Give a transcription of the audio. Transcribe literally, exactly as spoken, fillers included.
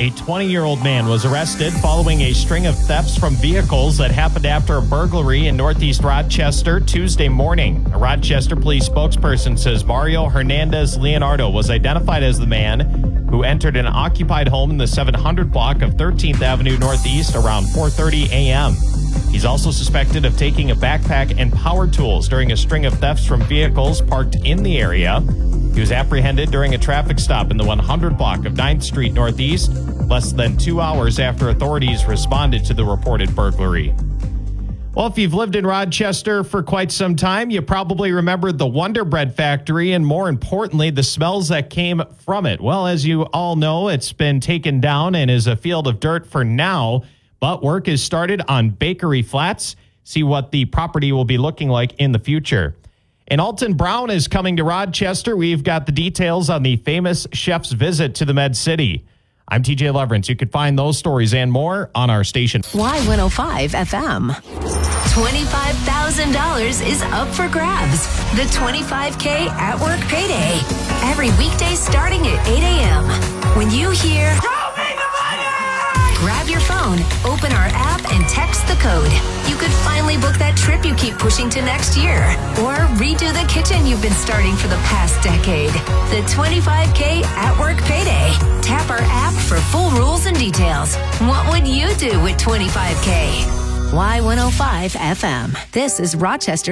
A twenty-year-old man was arrested following a string of thefts from vehicles that happened after a burglary in Northeast Rochester Tuesday morning. A Rochester police spokesperson says Mario Hernandez Leonardo was identified as the man who entered an occupied home in the seven hundred block of thirteenth Avenue Northeast around four thirty a.m. He's also suspected of taking a backpack and power tools during a string of thefts from vehicles parked in the area. He was apprehended during a traffic stop in the one hundred block of ninth Street Northeast, less than two hours after authorities responded to the reported burglary. Well, if you've lived in Rochester for quite some time, you probably remember the Wonder Bread factory and, more importantly, the smells that came from it. Well, as you all know, it's been taken down and is a field of dirt for now, but work is started on Bakery Flats. See what the property will be looking like in the future. And Alton Brown is coming to Rochester. We've got the details on the famous chef's visit to the Med City. I'm T J Leverance. You can find those stories and more on our station. Y one oh five F M. twenty-five thousand dollars is up for grabs. The twenty-five K at work payday. Every weekday starting at eight a.m. When you hear, "Show me the money!" grab your phone, open our app, and text the code. You could finally book that trip you keep pushing to next year. Or redo the kitchen you've been starting for the past decade. The twenty-five K at work payday. Tap our app for full rules and details. What would you do with twenty-five K? Y one oh five F M. This is Rochester.